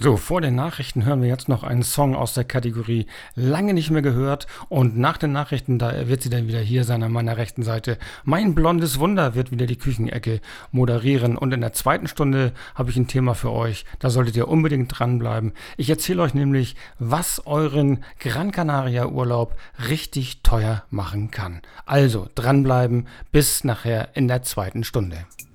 So, vor den Nachrichten hören wir jetzt noch einen Song aus der Kategorie lange nicht mehr gehört, und nach den Nachrichten, da wird sie dann wieder hier sein an meiner rechten Seite. Mein blondes Wunder wird wieder die Küchenecke moderieren, und in der zweiten Stunde habe ich ein Thema für euch, da solltet ihr unbedingt dranbleiben. Ich erzähle euch nämlich, was euren Gran Canaria Urlaub richtig teuer machen kann. Also dranbleiben bis nachher in der zweiten Stunde.